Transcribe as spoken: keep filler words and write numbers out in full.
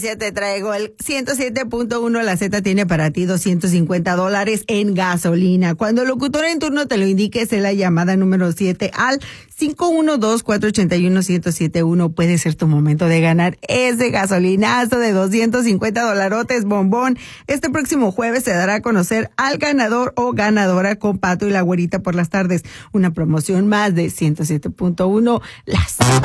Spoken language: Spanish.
Ya te traigo el ciento siete punto uno. La Z tiene para ti doscientos cincuenta dólares en gasolina. Cuando el locutor en turno te lo indique, es la llamada número siete al cinco uno dos, cuatro ocho uno, uno cero siete uno. Puede ser tu momento de ganar ese gasolinazo de doscientos cincuenta dolarotes, bombón. Este próximo jueves se dará a conocer al ganador o ganadora con Pato y la Güerita por las tardes. Una promoción más de ciento siete punto uno. Las